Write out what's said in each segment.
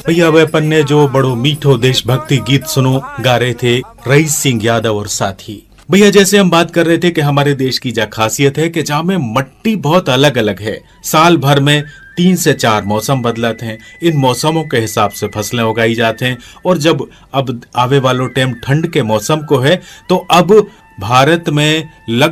भैया अब अपन ने जो बड़ो मीठो देशभक्ति गीत सुनो गा रहे थे रईस सिंह यादव और साथी। भैया जैसे हम बात कर रहे थे कि हमारे देश की जा खासियत है कि जहाँ में मट्टी बहुत अलग अलग है, साल भर में 3 से 4 मौसम बदलते हैं, इन मौसमों के हिसाब से फसलें उगाई जाते हैं। और जब अब आवे वालो टाइम ठंड के मौसम को है तो अब भारत में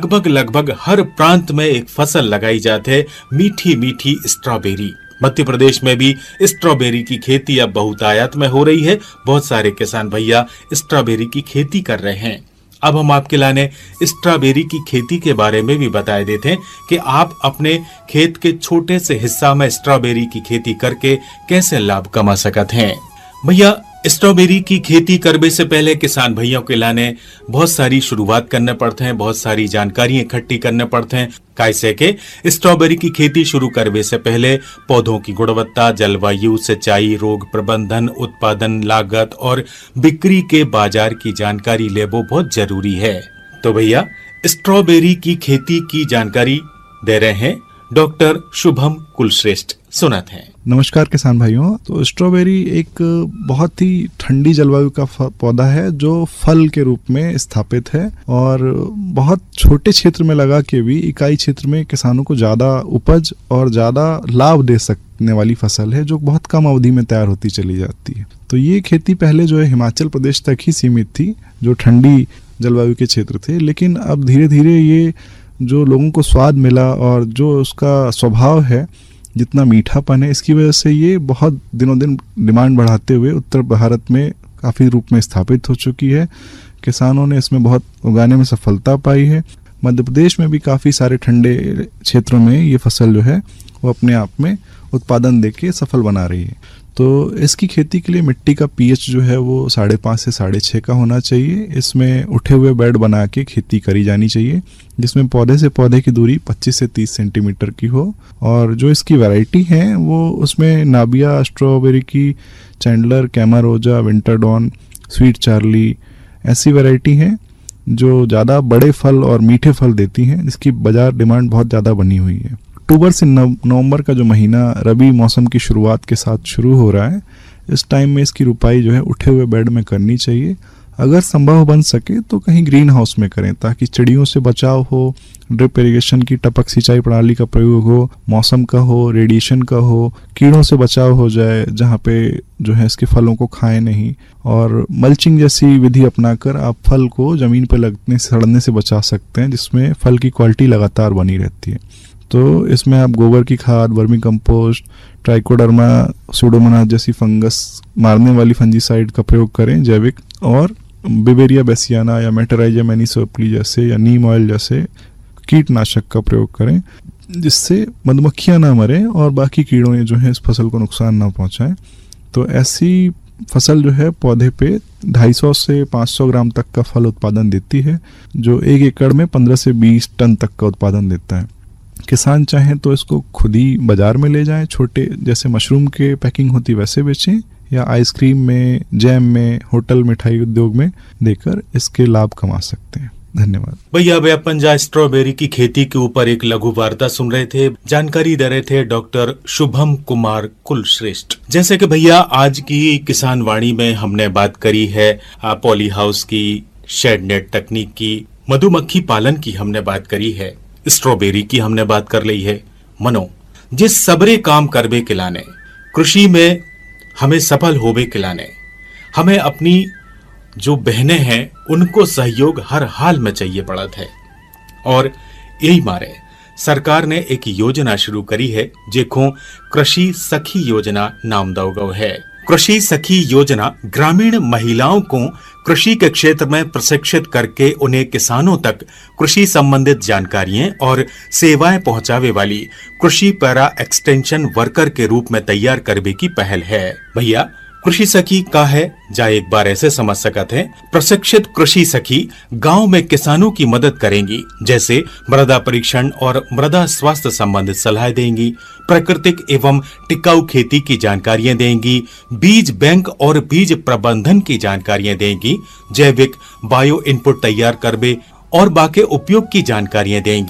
लगभग हर प्रांत में एक फसल लगाई जाती है, मीठी मीठी स्ट्रॉबेरी। मध्य प्रदेश में भी स्ट्रॉबेरी की खेती अब बहुतायत में हो रही है। बहुत सारे किसान भैया स्ट्रॉबेरी की खेती कर रहे हैं। अब हम आपके लाने स्ट्रॉबेरी की खेती के बारे में भी बता देते हैं कि आप अपने खेत के छोटे से हिस्सा में स्ट्रॉबेरी की खेती करके कैसे लाभ कमा सकते हैं। भैया स्ट्रॉबेरी की खेती करने से पहले किसान भैया के लाने बहुत सारी शुरुआत करने पड़ते हैं, बहुत सारी जानकारी इकट्ठी करने पड़ते हैं। कैसे के स्ट्रॉबेरी की खेती शुरू करने से पहले पौधों की गुणवत्ता, जलवायु, सिंचाई, रोग प्रबंधन, उत्पादन, लागत और बिक्री के बाजार की जानकारी ले वो बहुत जरूरी है। तो भैया स्ट्रॉबेरी की खेती की जानकारी दे रहे हैं डॉक्टर शुभम कुलश्रेष्ठ, सुनते हैं। नमस्कार किसान भाइयों। तो स्ट्रॉबेरी एक बहुत ही ठंडी जलवायु का पौधा है जो फल के रूप में स्थापित है और बहुत छोटे क्षेत्र में लगा के भी इकाई क्षेत्र में किसानों को ज्यादा उपज और ज्यादा लाभ दे सकने वाली फसल है, जो बहुत कम अवधि में तैयार होती चली जाती है। तो ये खेती पहले जो है हिमाचल प्रदेश तक ही सीमित थी, जो ठंडी जलवायु के क्षेत्र थे, लेकिन अब धीरे धीरे ये जो लोगों को स्वाद मिला और जो उसका स्वभाव है, जितना मीठापन है, इसकी वजह से ये बहुत दिनों दिन डिमांड बढ़ाते हुए उत्तर भारत में काफ़ी रूप में स्थापित हो चुकी है। किसानों ने इसमें बहुत उगाने में सफलता पाई है। मध्य प्रदेश में भी काफ़ी सारे ठंडे क्षेत्रों में ये फसल जो है वो अपने आप में उत्पादन देके सफल बना रही है। तो इसकी खेती के लिए मिट्टी का पीएच जो है वो 5.5 से 6.5 का होना चाहिए। इसमें उठे हुए बेड बना के खेती करी जानी चाहिए, जिसमें पौधे से पौधे की दूरी 25 से 30 सेंटीमीटर की हो। और जो इसकी वैरायटी है वो उसमें नाबिया स्ट्रॉबेरी की, चैंडलर, कैमारोजा, विंटरडॉन, स्वीट चार्ली ऐसी वैरायटी है जो ज़्यादा बड़े फल और मीठे फल देती हैं, जिसकी बाजार डिमांड बहुत ज़्यादा बनी हुई है। अक्टूबर से नवंबर का जो महीना रबी मौसम की शुरुआत के साथ शुरू हो रहा है, इस टाइम में इसकी रुपाई जो है उठे हुए बेड में करनी चाहिए। अगर संभव बन सके तो कहीं ग्रीन हाउस में करें, ताकि चिड़ियों से बचाव हो, ड्रिप इरिगेशन की टपक सिंचाई प्रणाली का प्रयोग हो, मौसम का हो, रेडिएशन का हो, कीड़ों से बचाव हो जाए जहाँ पे जो है इसके फलों को खाएं नहीं, और मल्चिंग जैसी विधि अपनाकर आप फल को जमीन पर लगने से, सड़ने से बचा सकते हैं, जिसमें फल की क्वालिटी लगातार बनी रहती है। तो इसमें आप गोबर की खाद, वर्मी कंपोस्ट, ट्राइकोडर्मा, सूडोमोनास जैसी फंगस मारने वाली फंजीसाइड का प्रयोग करें जैविक, और बिवेरिया बेसियाना या मेटराइजियम एनिसोप्ली जैसे या नीम ऑयल जैसे कीटनाशक का प्रयोग करें, जिससे मधुमक्खियां ना मरें और बाकी कीड़ों जो है इस फसल को नुकसान ना पहुंचाएं। तो ऐसी फसल जो है पौधे पे 250 से 500 ग्राम तक का फल उत्पादन देती है, जो 1 एकड़ में 15 से 20 टन तक का उत्पादन देता है। किसान चाहें तो इसको खुद ही बाजार में ले जाएं, छोटे जैसे मशरूम के पैकिंग होती वैसे बेचें, या आइसक्रीम में, जैम में, होटल मिठाई उद्योग में देकर इसके लाभ कमा सकते हैं। धन्यवाद। भैया अब अपन जा स्ट्रॉबेरी की खेती के ऊपर एक लघु वार्ता सुन रहे थे, जानकारी दे रहे थे डॉक्टर शुभम कुमार कुलश्रेष्ठ। जैसे कि भैया आज की किसान वाणी में हमने बात करी है पॉली हाउस की, शेड नेट तकनीक की, मधुमक्खी पालन की हमने बात करी है, स्ट्रॉबेरी की हमने बात कर ली है। मनो जिस सबरे काम करबे के लाने, कृषि में हमें सफल होबे के लाने, हमें अपनी जो बहनें हैं उनको सहयोग हर हाल में चाहिए पड़त है। और यही मारे सरकार ने एक योजना शुरू करी है, जेको कृषि सखी योजना नाम दाव है। कृषि सखी योजना ग्रामीण महिलाओं को कृषि के क्षेत्र में प्रशिक्षित करके उन्हें किसानों तक कृषि संबंधित जानकारियां और सेवाएं पहुंचावे वाली कृषि पैरा एक्सटेंशन वर्कर के रूप में तैयार करने की पहल है। भैया कृषि सखी का है जा एक बार ऐसे समझ सकते हैं, प्रशिक्षित कृषि सखी गांव में किसानों की मदद करेंगी, जैसे मृदा परीक्षण और मृदा स्वास्थ्य संबंधित सलाह देंगी, प्राकृतिक एवं टिकाऊ खेती की जानकारियां देंगी, बीज बैंक और बीज प्रबंधन की जानकारियां देंगी, जैविक बायो इनपुट तैयार करबे और बाकी उपयोग की जानकारियां देंगी,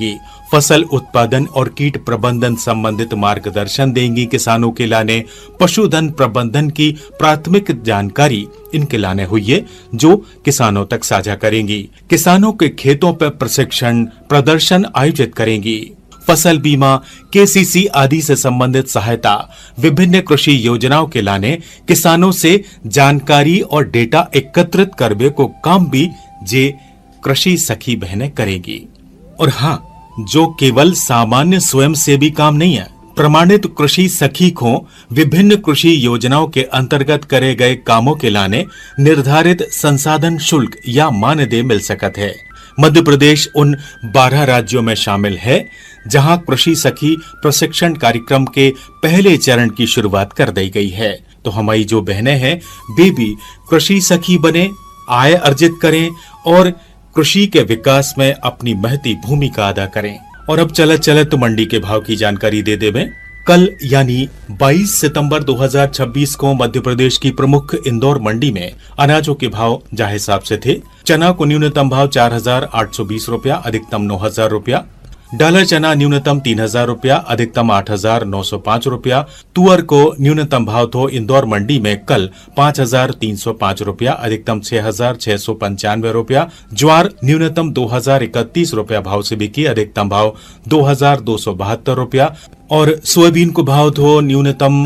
फसल उत्पादन और कीट प्रबंधन संबंधित मार्गदर्शन देंगी। किसानों के लाने पशुधन प्रबंधन की प्राथमिक जानकारी इनके लाने हुई है, जो किसानों तक साझा करेंगी। किसानों के खेतों पर प्रशिक्षण प्रदर्शन आयोजित करेंगी। फसल बीमा, केसीसी आदि से संबंधित सहायता, विभिन्न कृषि योजनाओं के लाने किसानों से जानकारी और डेटा एकत्रित करने को काम भी जे कृषि सखी बहनें करेंगी। और हाँ, जो केवल सामान्य स्वयंसेवी काम नहीं है, प्रमाणित कृषि सखी को विभिन्न कृषि योजनाओं के अंतर्गत करे गए कामों के लाने निर्धारित संसाधन शुल्क या मानदेय मिल सकत है। मध्य प्रदेश उन 12 राज्यों में शामिल है जहां कृषि सखी प्रशिक्षण कार्यक्रम के पहले चरण की शुरुआत कर दी गई है। तो हमारी जो बहनें हैं वे भी कृषि सखी बने, आय अर्जित करें और कृषि के विकास में अपनी महती भूमिका अदा करें। और अब चलत चलत मंडी के भाव की जानकारी दे देवें। कल यानी 22 सितंबर 2026 को मध्य प्रदेश की प्रमुख इंदौर मंडी में अनाजों के भाव जहाँ हिसाब से थे। चना को न्यूनतम भाव 4,820 रुपया, अधिकतम 9,000 रुपया। डालर चना न्यूनतम 3,000 रुपया, अधिकतम 8,905 रुपया। तुअर को न्यूनतम भाव तो इंदौर मंडी में कल 5,305 रुपया, अधिकतम 6,695 रुपया। ज्वार न्यूनतम 2,031 रुपया भाव से बिकी, अधिकतम भाव 2,272 रुपया। और सोयाबीन को भाव तो न्यूनतम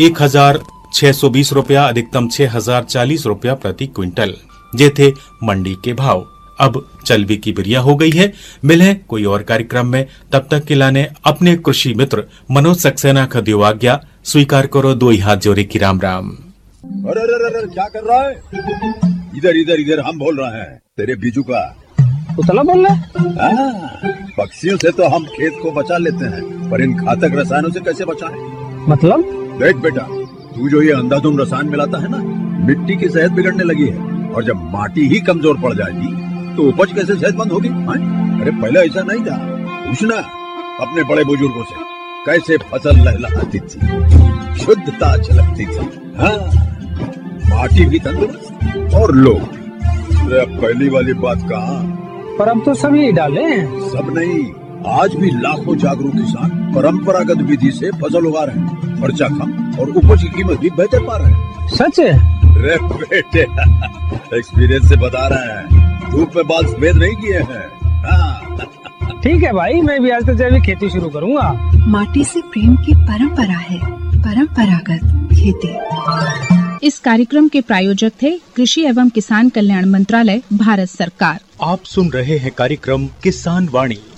1,620 रुपया, अधिकतम 6,040 रुपया प्रति क्विंटल। ये थे मंडी के भाव। अब चलवी की बिरिया हो गई है। मिले कोई और कार्यक्रम में, तब तक के लाने अपने कृषि मित्र मनोज सक्सेना का दियो आज्ञा। स्वीकार करो दो ही हाथ जोड़े की राम राम। अरे अरे अरे क्या कर रहा है? इधर इधर इधर हम बोल रहे हैं तेरे बीजू का। उतला बोल रहा है? पक्षियों से तो हम खेत को बचा लेते हैं, पर इन घातक रसायनों से कैसे बचाएं? मतलब? देख बेटा, तू जो ये अंधाधुंध रसायन मिलाता है ना, मिट्टी की सेहत बिगड़ने लगी है। और जब माटी ही कमजोर पड़ जाएगी तो उपज कैसे सेहतमंद होगी? अरे पहले ऐसा नहीं था। पूछना अपने बड़े बुजुर्गों से, कैसे फसल लहलहाती थी, शुद्धता झलकती थी। हाँ, माटी भी तंदुरुस्त और लोग। अरे अब पहली वाली बात कहाँ? पर अब तो सब यही डाले हैं। सब नहीं, आज भी लाखों जागरूक किसान परंपरागत विधि से फसल उगा रहे हैं। खर्चा कम और उपज की कीमत भी बेहतर पा रहे हैं। सच है? अरे बेटे, एक्सपीरियंस से बता रहे हैं, धूप में बाल सफेद नहीं किए हैं। हाँ। ठीक है भाई, मैं भी आज से जैविक खेती शुरू करूंगा। माटी से प्रेम की परंपरा है परंपरागत खेती। इस कार्यक्रम के प्रायोजक थे कृषि एवं किसान कल्याण मंत्रालय, भारत सरकार। आप सुन रहे हैं कार्यक्रम किसान वाणी।